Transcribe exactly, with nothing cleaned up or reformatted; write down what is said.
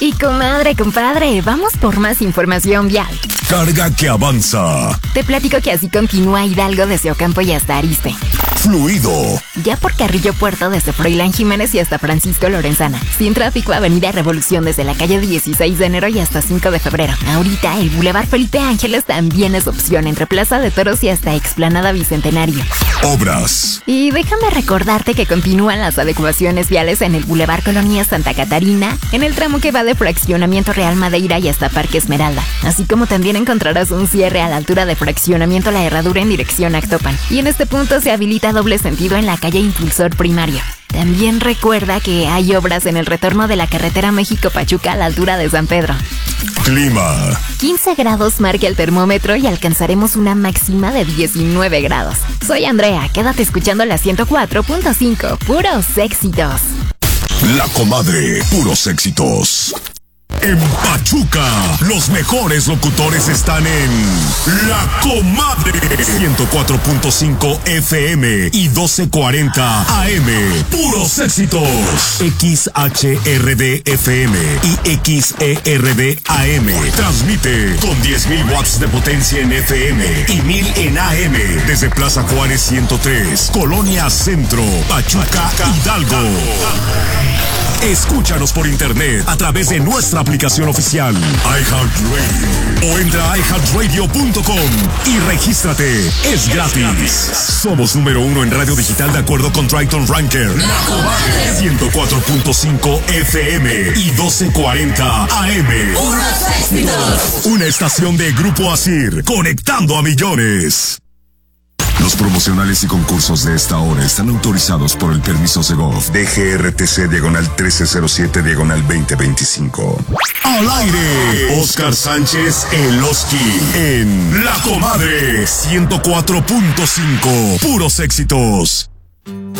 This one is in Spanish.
Y comadre, compadre, vamos por más información vial. Carga que avanza. Te platico que así continúa Hidalgo desde Ocampo y hasta Arizpe. Fluido. Ya por Carrillo Puerto desde Froilán Jiménez y hasta Francisco Lorenzana. Sin tráfico, Avenida Revolución desde la calle dieciséis de enero y hasta cinco de febrero. Ahorita el Boulevard Felipe Ángeles también es opción entre Plaza de Toros y hasta Explanada Bicentenario. Obras. Y déjame recordarte que continúan las adecuaciones viales en el Boulevard Colonia Santa Catarina, en el tramo que va de Fraccionamiento Real Madeira y hasta Parque Esmeralda. Así como también encontrarás un cierre a la altura de Fraccionamiento La Herradura en dirección a Actopan. Y en este punto se habilita doble sentido en la calle Impulsor Primario. También recuerda que hay obras en el retorno de la carretera México-Pachuca a la altura de San Pedro. Clima. quince grados marca el termómetro y alcanzaremos una máxima de diecinueve grados. Soy Andrea, quédate escuchando la ciento cuatro punto cinco, puros éxitos. La Comadre, puros éxitos. En Pachuca, los mejores locutores están en La Comadre. ciento cuatro punto cinco F M y doce cuarenta A M. Puros éxitos. X H R D F M y X E R D A M. Transmite con diez mil watts de potencia en F M y mil en A M. Desde Plaza Juárez ciento tres, Colonia Centro, Pachuca, Hidalgo. Escúchanos por internet a través de nuestra aplicación oficial iHeartRadio o entra a i heart radio punto com y regístrate. Es gratis. Somos número uno en radio digital de acuerdo con Triton Ranker. ciento cuatro punto cinco F M y doce cuarenta A M. Una estación de Grupo Asir, conectando a millones. Los promocionales y concursos de esta hora están autorizados por el permiso Segov D G R T C diagonal trece cero siete diagonal veinte veinticinco. Al aire, Oscar Sánchez El Oski en La Comadre ciento cuatro punto cinco. Puros éxitos.